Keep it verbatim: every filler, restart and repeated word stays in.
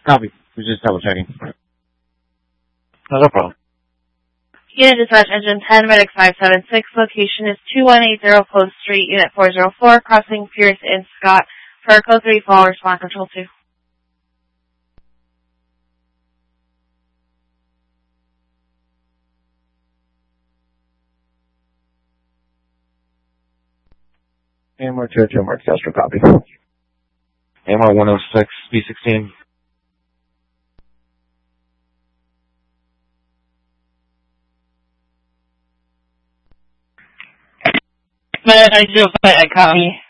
Copy. We're just double checking. No, no problem. Unit Dispatch Engine ten, Medic five seven six, location is two one eight zero Post Street, Unit four zero four, crossing Pierce and Scott, for Code three, follow response Control two. A M R two oh two, Mark Castro, copy. A M R one oh six, B sixteen. Medic nine zero five, I copy.